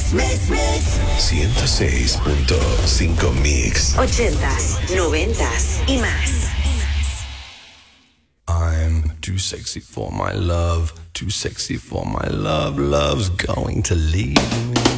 106.5 Mix. 80s, 90s y más. I'm too sexy for my love, too sexy for my love. Love's going to leave me.